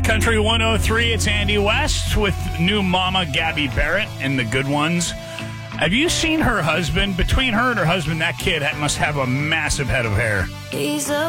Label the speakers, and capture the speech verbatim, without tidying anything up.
Speaker 1: Country one oh three, it's Andy West with new mama Gabby Barrett and the Good Ones. Have you seen her husband? Between her and her husband, that kid must have a massive head of hair.
Speaker 2: He's a